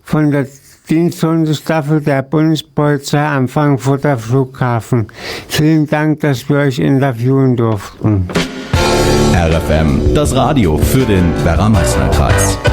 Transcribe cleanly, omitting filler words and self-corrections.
von der Diensthundestaffel der Bundespolizei am Frankfurter Flughafen. Vielen Dank, dass wir euch interviewen durften. RFM, das Radio für den Werra-Meißner-Kreis.